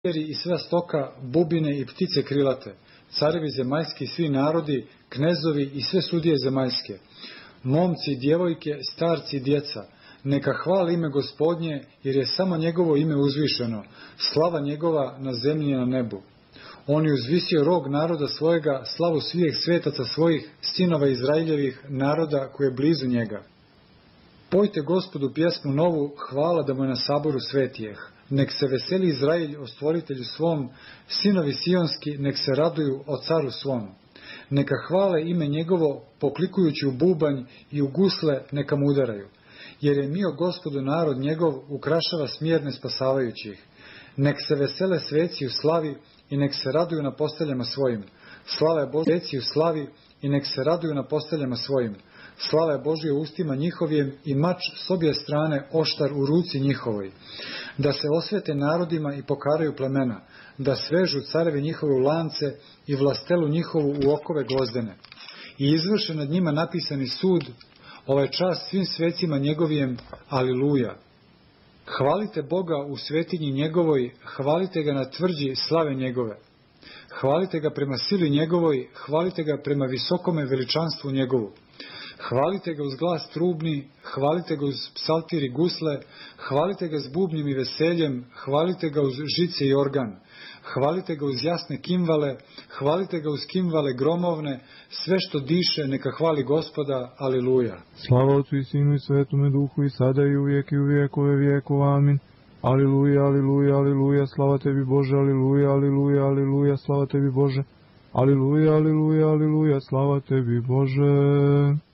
i sva stoka, bubine i ptice krilate, carevi zemaljski, svi narodi, knezovi i sve sudije zemaljske, momci, djevojke, starci i djeca, neka hvali ime Gospodnje, jer je samo njegovo ime uzvišeno, slava njegova na zemlji i na nebu. On je uzvisio rog naroda svojega, slavu svih svetaca svojih, sinova Izraeljevih, naroda koji je blizu njega. Pojte Gospodu pjesmu novu, hvala da mu je na saboru svetijeh. Nek se veseli Izraelj o stvoritelju svom, sinovi sionski, nek se raduju o caru svom. Neka hvale ime njegovo, poklikujući u bubanj i u gusle neka mu udaraju. Jer je mio Gospodu narod njegov, ukrašava smjerne spasavajućih. Nek se vesele sveci u slavi i nek se raduju na posteljama svojim. Slava je Božja sveci u slavi i nek se raduju na posteljama svojim. Slava je Božja u ustima njihovijem i mač s obje strane, oštar u ruci njihovoj. Da se osvete narodima i pokaraju plemena, da svežu carevi njihove u lance i vlastelu njihovu u okove gvozdene. I izvrše nad njima napisani sud, ovaj čas svim svecima njegovijem, aliluja. Hvalite Boga u svetinji njegovoj, hvalite ga na tvrđi slave njegove. Hvalite ga prema sili njegovoj, hvalite ga prema visokome veličanstvu njegovu. Hvalite ga uz glas trubni, hvalite ga uz psaltir i gusle, hvalite ga s bubnjem i veseljem, hvalite ga uz žice i organ, hvalite ga uz jasne kimvale, hvalite ga uz kimvale gromovne, sve što diše neka hvali Gospoda, aliluja. Slava Otcu i Sinu i Svetome Duhu i sada i uvijek i u vijekove vijekova, amin. Aliluja, aliluja, aliluja, slava tebi Bože, aliluja, aliluja, aliluja, slava tebi Bože, aliluja, aliluja, aliluja, slava tebi Bože.